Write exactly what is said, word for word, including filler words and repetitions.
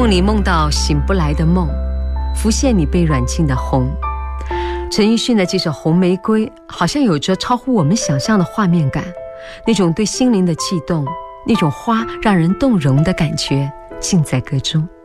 梦里梦到醒不来的梦，浮现你被软禁的红。陈奕迅的这首《红玫瑰》好像有着超乎我们想象的画面感，那种对心灵的悸动，那种花让人动容的感觉，尽在歌中。